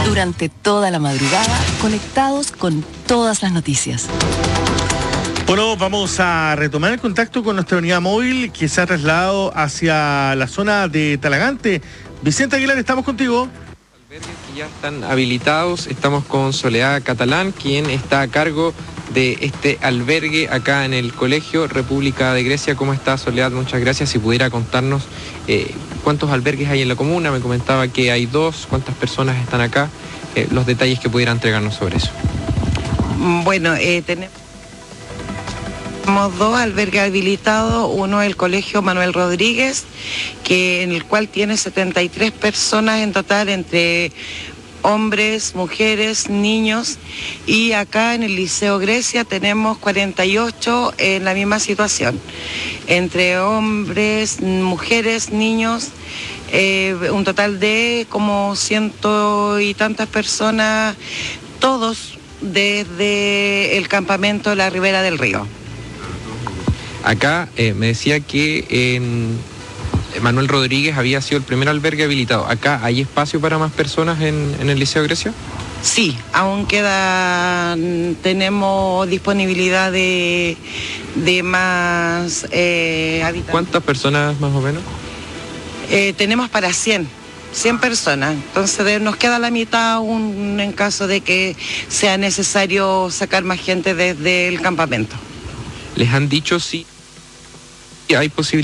Durante toda la madrugada, conectados con todas las noticias. Bueno, vamos a retomar el contacto con nuestra unidad móvil que se ha trasladado hacia la zona de Talagante. Vicente Aguilar, estamos contigo. Albergues que ya están habilitados, estamos con Soledad Catalán, quien está a cargo de este albergue acá en el Colegio República de Grecia. ¿Cómo está, Soledad? Muchas gracias. Si pudiera contarnos cuántos albergues hay en la comuna. Me comentaba que hay 2, cuántas personas están acá, los detalles que pudiera entregarnos sobre eso. Bueno, tenemos 2 albergues habilitados. Uno es el Colegio Manuel Rodríguez, en el cual tiene 73 personas en total, entre hombres, mujeres, niños, y acá en el Liceo Grecia tenemos 48 en la misma situación, entre hombres, mujeres, niños, un total de como 100 y tantas personas, todos desde el campamento de la Ribera del Río. Acá me decía que Manuel Rodríguez había sido el primer albergue habilitado. ¿Acá hay espacio para más personas en el Liceo Grecia? Sí, aún tenemos disponibilidad de más habitantes. ¿Cuántas personas más o menos? Tenemos para 100 personas, entonces nos queda la mitad aún en caso de que sea necesario sacar más gente desde el campamento. ¿Les han dicho si hay posibilidad